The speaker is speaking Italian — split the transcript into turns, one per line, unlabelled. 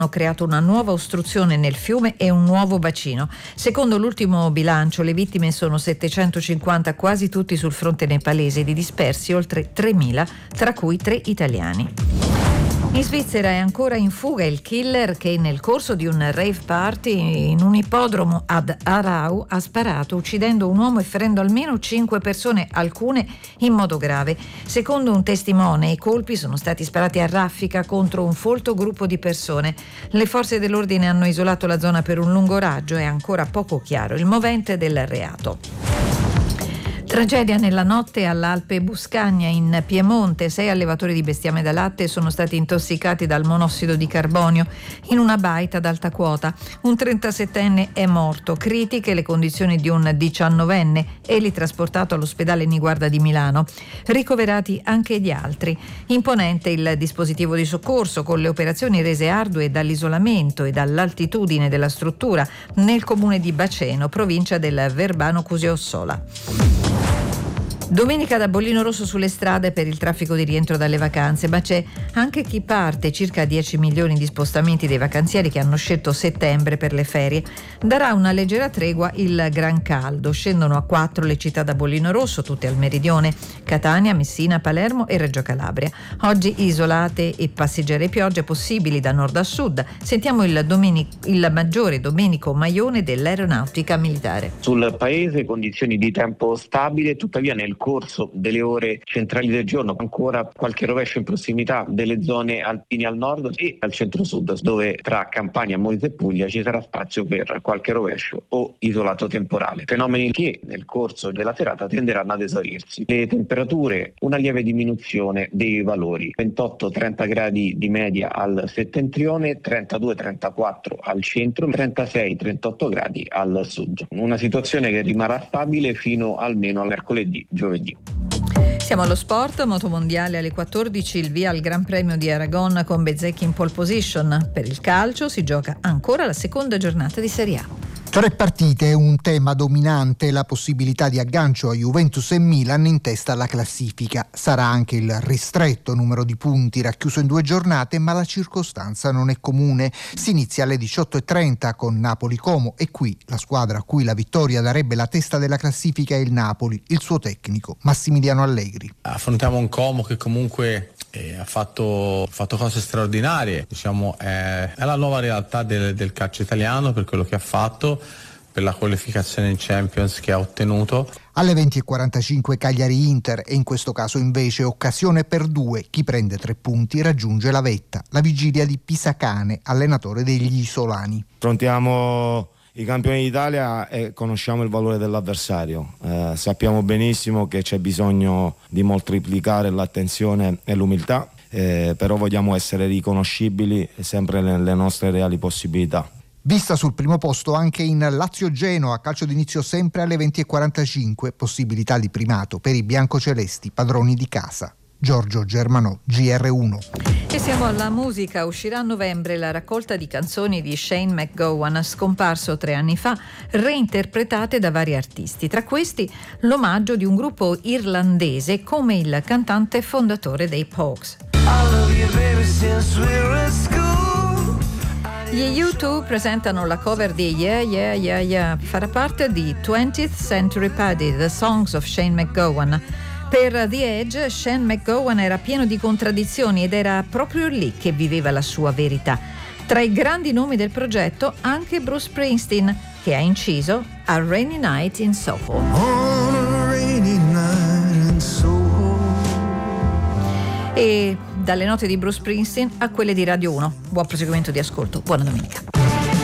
hanno creato una nuova ostruzione nel fiume e un nuovo bacino. Secondo l'ultimo bilancio, le vittime sono 750, quasi tutti sul fronte nepalese, di dispersi oltre 3.000, tra cui 3 italiani. In Svizzera è ancora in fuga il killer che nel corso di un rave party in un ippodromo ad Aarau ha sparato, uccidendo un uomo e ferendo almeno 5 persone, alcune in modo grave. Secondo un testimone, i colpi sono stati sparati a raffica contro un folto gruppo di persone. Le forze dell'ordine hanno isolato la zona per un lungo raggio, è ancora poco chiaro il movente del reato. Tragedia nella notte all'Alpe Buscagna in Piemonte. 6 allevatori di bestiame da latte sono stati intossicati dal monossido di carbonio in una baita ad alta quota. Un 37enne è morto. Critiche le condizioni di un 19enne, egli trasportato all'ospedale Niguarda di Milano. Ricoverati anche gli altri. Imponente il dispositivo di soccorso, con le operazioni rese ardue dall'isolamento e dall'altitudine della struttura nel comune di Baceno, provincia del Verbano-Cusio-Ossola. Domenica da bollino rosso sulle strade per il traffico di rientro dalle vacanze, ma c'è anche chi parte, circa 10 milioni di spostamenti dei vacanzieri che hanno scelto settembre per le ferie. Darà una leggera tregua il gran caldo, scendono a 4 le città da bollino rosso, tutte al meridione: Catania, Messina, Palermo e Reggio Calabria. Oggi isolate e passeggere piogge possibili da nord a sud. Sentiamo il maggiore Domenico Maione dell'Aeronautica Militare.
Sul paese condizioni di tempo stabile, tuttavia nel corso delle ore centrali del giorno ancora qualche rovescio in prossimità delle zone alpine al nord e al centro-sud, dove tra Campania, Molise e Puglia ci sarà spazio per qualche rovescio o isolato temporale, fenomeni che nel corso della serata tenderanno ad esaurirsi. Le temperature, una lieve diminuzione dei valori: 28-30 gradi di media al settentrione, 32-34 al centro, 36-38 gradi al sud. Una situazione che rimarrà stabile fino almeno al mercoledì, giovedì.
Siamo allo sport, motomondiale alle 14, il via al Gran Premio di Aragon con Bezzecchi in pole position. Per il calcio si gioca ancora la seconda giornata di Serie A.
3 partite, un tema dominante, la possibilità di aggancio a Juventus e Milan in testa alla classifica. Sarà anche il ristretto numero di punti racchiuso in 2 giornate, ma la circostanza non è comune. Si inizia alle 18:30 con Napoli-Como e qui la squadra a cui la vittoria darebbe la testa della classifica è il Napoli, il suo tecnico Massimiliano Allegri.
Affrontiamo un Como che comunque ha fatto cose straordinarie, diciamo è la nuova realtà del calcio italiano per quello che ha fatto, per la qualificazione in Champions che ha ottenuto.
Alle 20:45 Cagliari-Inter e in questo caso invece occasione per 2, chi prende 3 punti raggiunge la vetta, la vigilia di Pisacane, allenatore degli isolani.
Affrontiamo i campioni d'Italia e conosciamo il valore dell'avversario, sappiamo benissimo che c'è bisogno di moltiplicare l'attenzione e l'umiltà, però vogliamo essere riconoscibili sempre nelle nostre reali possibilità.
Vista sul primo posto anche in Lazio-Genoa, calcio d'inizio sempre alle 20:45, possibilità di primato per i biancocelesti, padroni di casa. Giorgio Germanò, GR1.
E siamo alla musica. Uscirà a novembre la raccolta di canzoni di Shane MacGowan, scomparso 3 anni fa, reinterpretate da vari artisti. Tra questi l'omaggio di un gruppo irlandese come il cantante fondatore dei Pogues. Gli U2 presentano la cover di Yeah Yeah Yeah Yeah. Farà parte di 20th Century Paddy, The Songs of Shane MacGowan. Per The Edge, Shane MacGowan era pieno di contraddizioni ed era proprio lì che viveva la sua verità. Tra i grandi nomi del progetto anche Bruce Springsteen, che ha inciso A Rainy Night in Soho. On a rainy night in Soho. E dalle note di Bruce Springsteen a quelle di Radio 1. Buon proseguimento di ascolto, buona domenica.